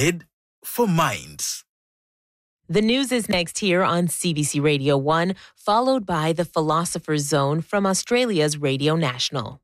Head for Minds. The news is next here on CBC Radio 1, followed by the Philosopher's Zone from Australia's Radio National.